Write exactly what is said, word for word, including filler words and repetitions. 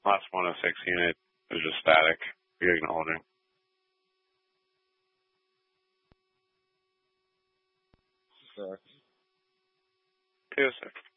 Last one oh six unit is just static. You're holding. Sorry. two oh six.